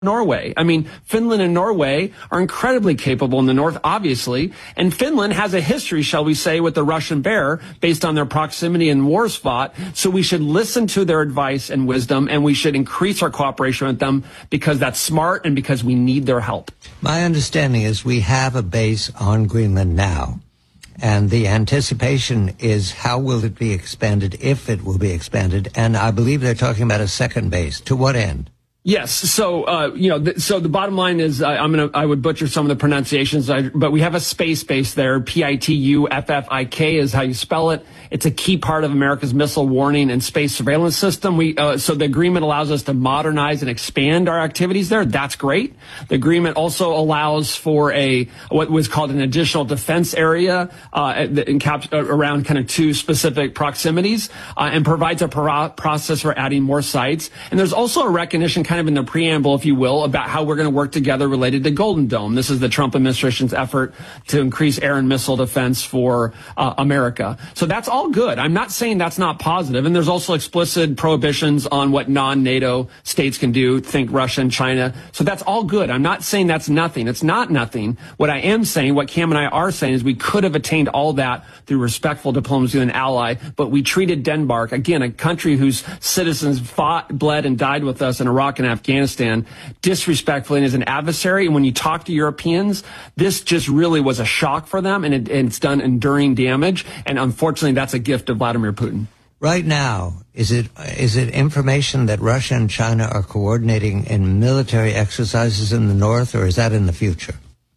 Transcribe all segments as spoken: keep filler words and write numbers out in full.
Norway. I mean, Finland and Norway are incredibly capable in the north, obviously, and Finland has a history, shall we say, with the Russian bear based on their proximity and wars fought. So we should listen to their advice and wisdom, and we should increase our cooperation with them because that's smart and because we need their help. My understanding is we have a base on Greenland now, and the anticipation is how will it be expanded, if it will be expanded, and I believe they're talking about a second base. To what end? Yes. So, uh, you know, th- so the bottom line is, uh, I'm going to, I would butcher some of the pronunciations, I, but we have a space base there. P I T U F F I K is how you spell it. It's a key part of America's missile warning and space surveillance system. We, uh, so the agreement allows us to modernize and expand our activities there. That's great. The agreement also allows for a, what was called an additional defense area, uh, in cap- around kind of two specific proximities, uh, and provides a pro- process for adding more sites. And there's also a recognition kind of in the preamble, if you will, about how we're going to work together related to Golden Dome. This is the Trump administration's effort to increase air and missile defense for uh, America. So that's all good. I'm not saying that's not positive. And there's also explicit prohibitions on what non-NATO states can do. Think Russia and China. So that's all good. I'm not saying that's nothing. It's not nothing. What I am saying, what Cam and I are saying, is we could have attained all that through respectful diplomacy with an ally, but we treated Denmark, again, a country whose citizens fought, bled, and died with us in Iraq and Afghanistan, disrespectfully and as an adversary. And when you talk to Europeans, this just really was a shock for them, and, it, and it's done enduring damage. And unfortunately, that's a gift of Vladimir Putin. Right now, is it is it information that Russia and China are coordinating in military exercises in the north, or is that in the future?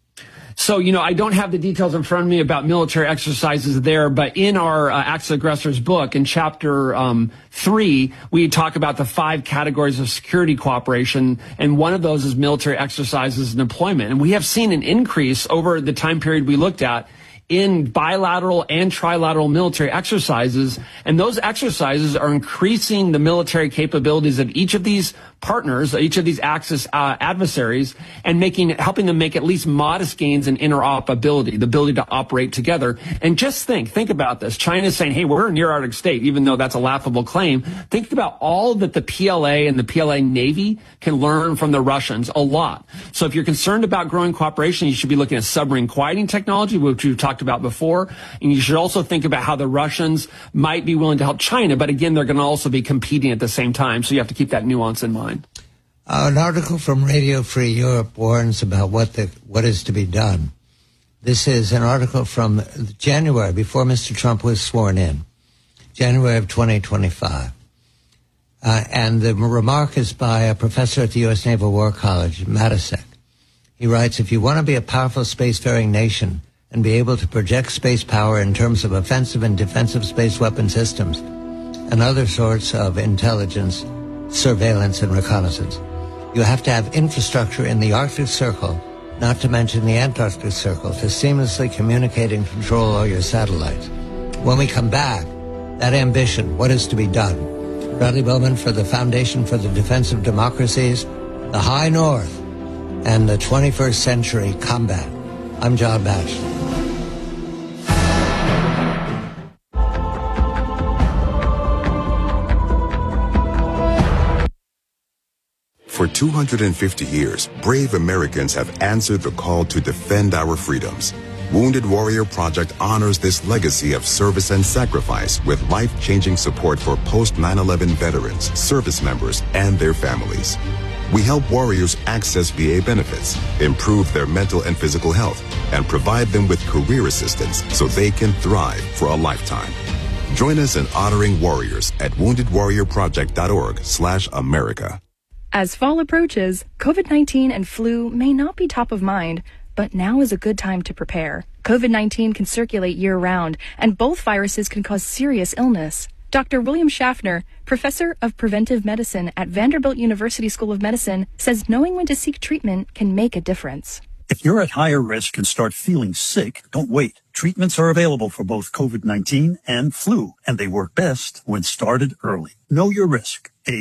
So, you know, I don't have the details in front of me about military exercises there, but in our uh, Acts of Aggressors book, in chapter um, three, we talk about the five categories of security cooperation, and one of those is military exercises and deployment. And we have seen an increase over the time period we looked at in bilateral and trilateral military exercises, and those exercises are increasing the military capabilities of each of these partners, each of these Axis uh, adversaries, and making helping them make at least modest gains in interoperability, the ability to operate together. And just think, think about this. China is saying, hey, we're a near Arctic state, even though that's a laughable claim. Think about all that the P L A and the P L A Navy can learn from the Russians, a lot. So if you're concerned about growing cooperation, you should be looking at submarine quieting technology, which we've talked about before. And you should also think about how the Russians might be willing to help China. But again, they're going to also be competing at the same time. So you have to keep that nuance in mind. Uh, an article from Radio Free Europe warns about what the what is to be done. This is an article from January, before Mister Trump was sworn in, January of twenty twenty-five. Uh, and the remark is by a professor at the U S Naval War College, Matasek. He writes, if you want to be a powerful spacefaring nation and be able to project space power in terms of offensive and defensive space weapon systems and other sorts of intelligence, surveillance, and reconnaissance, you have to have infrastructure in the Arctic Circle, not to mention the Antarctic Circle, to seamlessly communicate and control all your satellites. When we come back, that ambition, what is to be done? Bradley Bowman for the Foundation for the Defense of Democracies, the High North, and the twenty-first century combat. I'm John Batchelor. For two hundred fifty years, brave Americans have answered the call to defend our freedoms. Wounded Warrior Project honors this legacy of service and sacrifice with life-changing support for post nine eleven veterans, service members, and their families. We help warriors access V A benefits, improve their mental and physical health, and provide them with career assistance so they can thrive for a lifetime. Join us in honoring warriors at wounded warrior project dot org slash America. As fall approaches, COVID nineteen and flu may not be top of mind, but now is a good time to prepare. COVID nineteen can circulate year-round, and both viruses can cause serious illness. Doctor William Schaffner, professor of preventive medicine at Vanderbilt University School of Medicine, says knowing when to seek treatment can make a difference. If you're at higher risk and start feeling sick, don't wait. Treatments are available for both COVID nineteen and flu, and they work best when started early. Know your risk, age,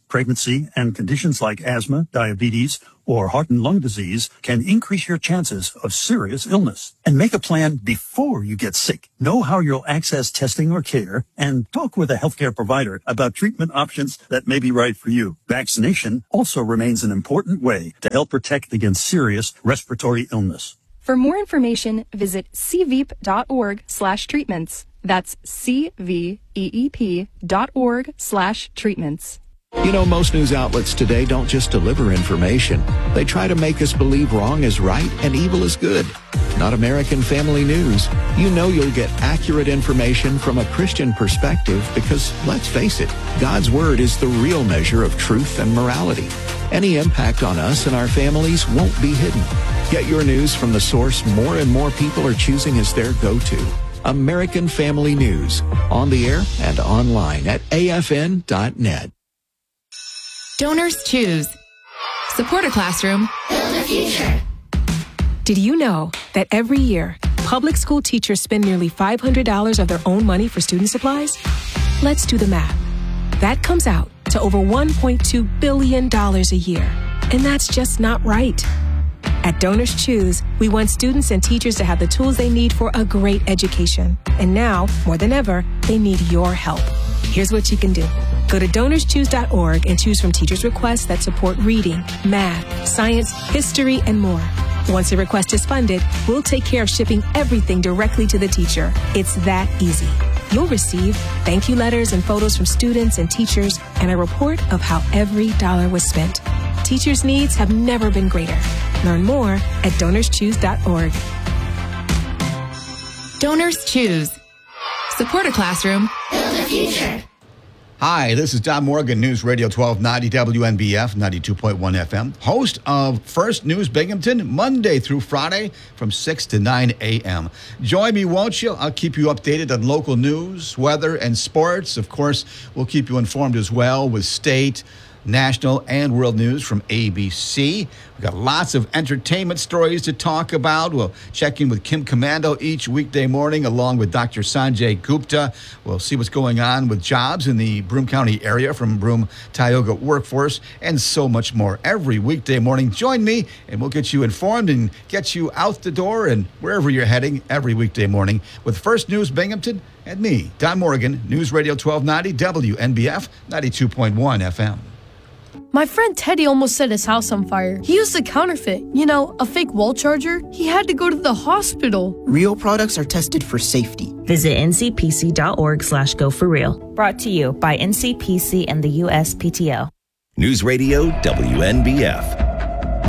Pregnancy and conditions like asthma, diabetes, or heart and lung disease can increase your chances of serious illness. And make a plan before you get sick. Know how you'll access testing or care, and talk with a healthcare provider about treatment options that may be right for you. Vaccination also remains an important way to help protect against serious respiratory illness. For more information, visit cveep.org slash treatments. That's C-V-E-E-P dot org slash treatments. You know, most news outlets today don't just deliver information. They try to make us believe wrong is right and evil is good. Not American Family News. You know you'll get accurate information from a Christian perspective because, let's face it, God's Word is the real measure of truth and morality. Any impact on us and our families won't be hidden. Get your news from the source more and more people are choosing as their go-to. American Family News. On the air and online at A F N dot net. Donors choose. Support a classroom. Build a future. Did you know that every year, public school teachers spend nearly five hundred dollars of their own money for student supplies? Let's do the math. That comes out to over one point two billion dollars a year. And that's just not right. At Donors Choose, we want students and teachers to have the tools they need for a great education. And now, more than ever, they need your help. Here's what you can do. Go to donors choose dot org and choose from teachers' requests that support reading, math, science, history, and more. Once a request is funded, we'll take care of shipping everything directly to the teacher. It's that easy. You'll receive thank you letters and photos from students and teachers and a report of how every dollar was spent. Teachers' needs have never been greater. Learn more at donors choose dot org. Donors Choose. Support a classroom. Build a future. Hi, this is Don Morgan, News Radio twelve ninety W N B F ninety-two point one F M, host of First News Binghamton, Monday through Friday from six to nine a.m. Join me, won't you? I'll keep you updated on local news, weather, and sports. Of course, we'll keep you informed as well with state, national, and world news from A B C. We've got lots of entertainment stories to talk about. We'll check in with Kim Commando each weekday morning along with Doctor Sanjay Gupta. We'll see what's going on with jobs in the Broome County area from Broome Tioga Workforce and so much more. Every weekday morning, join me and we'll get you informed and get you out the door and wherever you're heading every weekday morning with First News Binghamton and me, Don Morgan, News Radio twelve ninety W N B F ninety-two point one F M. My friend Teddy almost set his house on fire. He used a counterfeit, you know, a fake wall charger. He had to go to the hospital. Real products are tested for safety. Visit N C P C dot org slash go for real. Brought to you by N C P C and the U S P T O. News Radio W N B F.